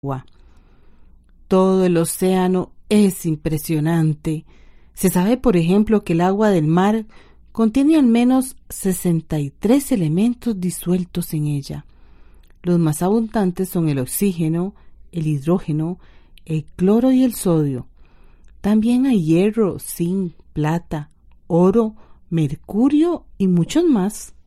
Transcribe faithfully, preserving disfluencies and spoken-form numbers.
agua. Todo el océano es impresionante. Se sabe, por ejemplo, que el agua del mar contiene al menos sesenta y tres elementos disueltos en ella. Los más abundantes son el oxígeno, el hidrógeno, el cloro y el sodio. También hay hierro, zinc, plata, oro, mercurio y muchos más.